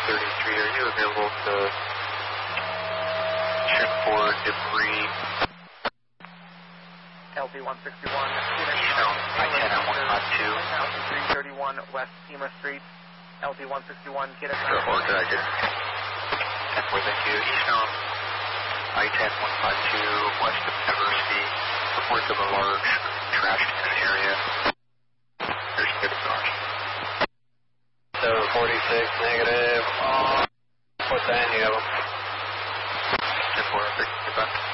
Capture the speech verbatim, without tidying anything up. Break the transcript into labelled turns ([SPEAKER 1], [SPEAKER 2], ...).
[SPEAKER 1] thirty-three, are you available to check for debris?
[SPEAKER 2] L P one sixty-one, Phoenix
[SPEAKER 1] Eastbound, I ten at one five two.
[SPEAKER 2] three thirty-one West Kima Street, L P one sixty-one, Kidda.
[SPEAKER 1] Report directed. ten four, thank you. Eastbound, I ten one five two, west of University. Reports of a large trash can area. There's good cars.
[SPEAKER 3] So forty-six negative. Oh, what's that? You have them?
[SPEAKER 1] ten four, goodbye.